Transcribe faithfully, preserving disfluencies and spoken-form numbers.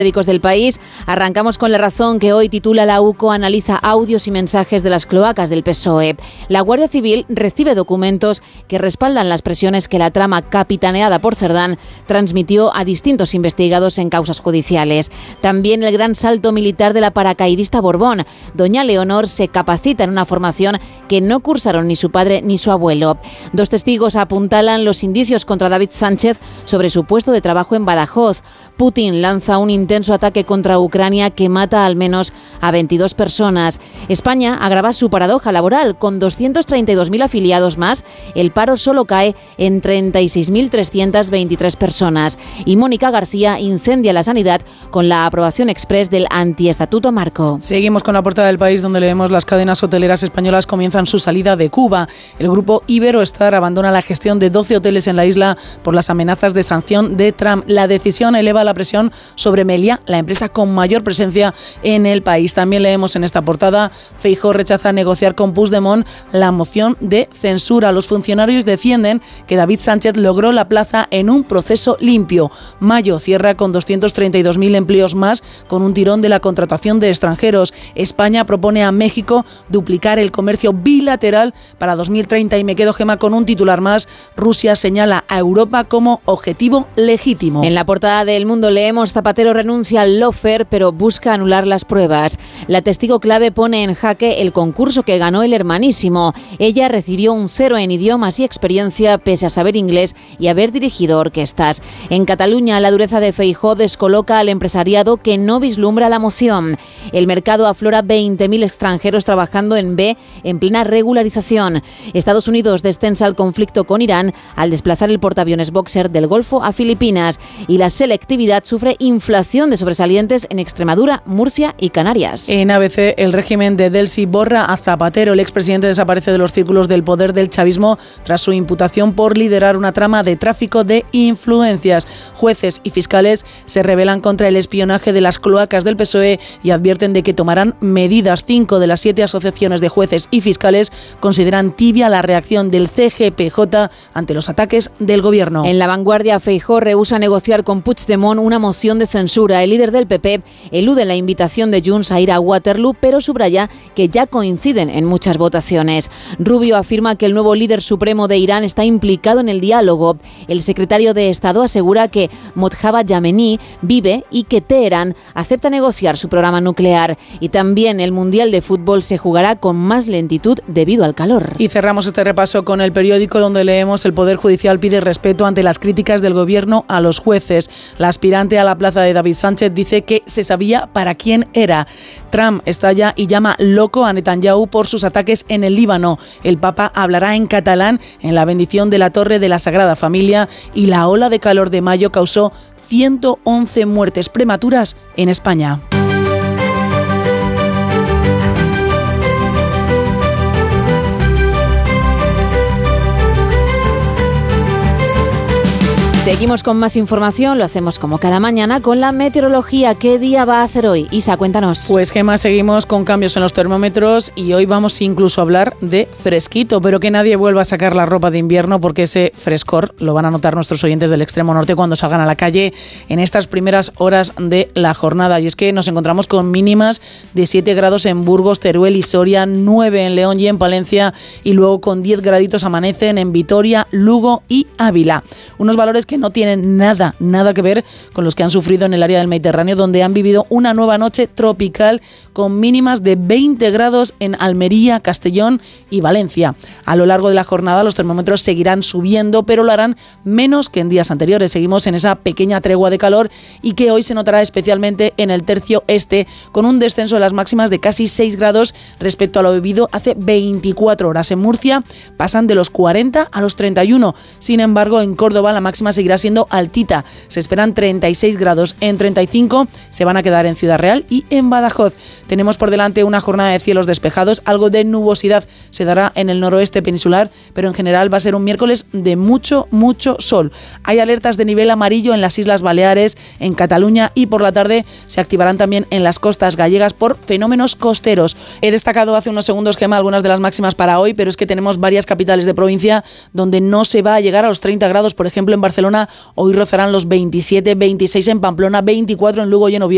Periódicos del país. Arrancamos con La Razón, que hoy titula: La U C O analiza audios y mensajes de las cloacas del P S O E. La Guardia Civil recibe documentos que respaldan las presiones que la trama capitaneada por Cerdán transmitió a distintos investigados en causas judiciales. También el gran salto militar de la paracaidista Borbón. Doña Leonor se capacita en una formación que no cursaron ni su padre ni su abuelo. Dos testigos apuntalan los indicios contra David Sánchez sobre su puesto de trabajo en Badajoz. Putin lanza un intenso ataque contra Ucrania que mata al menos a veintidós personas. España agrava su paradoja laboral. Con doscientos treinta y dos mil afiliados más, el paro solo cae en treinta y seis mil trescientas veintitrés personas. Y Mónica García incendia la sanidad con la aprobación exprés del antiestatuto marco. Seguimos con la portada del País, donde leemos: las cadenas hoteleras españolas comienzan su salida de Cuba. El grupo Iberoestar abandona la gestión de doce hoteles en la isla por las amenazas de sanción de Trump. La decisión eleva la presión sobre Meliá, la empresa con mayor presencia en el país. También leemos en esta portada: Feijóo rechaza negociar con Puigdemont la moción de censura. Los funcionarios defienden que David Sánchez logró la plaza en un proceso limpio. Mayo cierra con doscientos treinta y dos mil empleos más, con un tirón de la contratación de extranjeros. España propone a México duplicar el comercio bilateral para dos mil treinta. Y me quedo, Gema, con un titular más: Rusia señala a Europa como objetivo legítimo. En la portada del Mundo leemos: Zapatero renuncia al lawfare, pero busca anular las pruebas. La testigo clave pone en jaque el concurso que ganó el hermanísimo. Ella recibió un cero en idiomas y experiencia, pese a saber inglés y haber dirigido orquestas. En Cataluña, la dureza de Feijóo descoloca al empresariado, que no vislumbra la moción. El mercado aflora veinte mil extranjeros trabajando en B en plena regularización. Estados Unidos descensa el conflicto con Irán al desplazar el portaaviones Boxer del Golfo a Filipinas. Y la selectividad sufre inflación de sobresalientes en Extremadura, Murcia y Canarias. En A B C, el régimen de Delcy borra a Zapatero. El expresidente desaparece de los círculos del poder del chavismo tras su imputación por liderar una trama de tráfico de influencias. Jueces y fiscales se rebelan contra el espionaje de las cloacas del P S O E y advierten de que tomarán medidas. Cinco de las siete asociaciones de jueces y fiscales consideran tibia la reacción del C G P J ante los ataques del gobierno. En La Vanguardia, Feijóo rehúsa negociar con Puigdemont una moción de censura. El líder del P P elude la invitación de Junts a ir a Waterloo, pero subraya que ya coinciden en muchas votaciones. Rubio afirma que el nuevo líder supremo de Irán está implicado en el diálogo. El secretario de Estado asegura que Mojtaba Yamení vive y que Teherán acepta negociar su programa nuclear. Y también el Mundial de Fútbol se jugará con más lentitud debido al calor. Y cerramos este repaso con El Periódico, donde leemos: el Poder Judicial pide respeto ante las críticas del gobierno a los jueces. La aspirante a la plaza de David Sánchez dice que se sabía para quién era. Trump estalla y llama loco a Netanyahu por sus ataques en el Líbano. El Papa hablará en catalán en la bendición de la Torre de la Sagrada Familia. Y la ola de calor de mayo causó ciento once muertes prematuras en España. Seguimos con más información, lo hacemos como cada mañana con la meteorología. ¿Qué día va a ser hoy? Isa, cuéntanos. Pues, Gemma, seguimos con cambios en los termómetros y hoy vamos incluso a hablar de fresquito, pero que nadie vuelva a sacar la ropa de invierno, porque ese frescor lo van a notar nuestros oyentes del extremo norte cuando salgan a la calle en estas primeras horas de la jornada. Y es que nos encontramos con mínimas de siete grados en Burgos, Teruel y Soria, nueve en León y en Palencia, y luego con diez graditos amanecen en Vitoria, Lugo y Ávila. Unos valores que que no tienen nada, nada que ver con los que han sufrido en el área del Mediterráneo, donde han vivido una nueva noche tropical con mínimas de veinte grados en Almería, Castellón y Valencia. A lo largo de la jornada los termómetros seguirán subiendo, pero lo harán menos que en días anteriores. Seguimos en esa pequeña tregua de calor y que hoy se notará especialmente en el tercio este, con un descenso de las máximas de casi seis grados respecto a lo vivido hace veinticuatro horas. En Murcia pasan de los cuarenta a los treinta y uno. Sin embargo, en Córdoba la máxima seguirá siendo altita. Se esperan treinta y seis grados. En treinta y cinco se van a quedar en Ciudad Real y en Badajoz. Tenemos por delante una jornada de cielos despejados. Algo de nubosidad se dará en el noroeste peninsular, pero en general va a ser un miércoles de mucho, mucho sol. Hay alertas de nivel amarillo en las Islas Baleares, en Cataluña, y por la tarde se activarán también en las costas gallegas por fenómenos costeros. He destacado hace unos segundos, Gemma, algunas de las máximas para hoy, pero es que tenemos varias capitales de provincia donde no se va a llegar a los treinta grados. Por ejemplo, en Barcelona hoy rozarán los veintisiete, veintiséis en Pamplona, veinticuatro en Lugo y en Oviedo.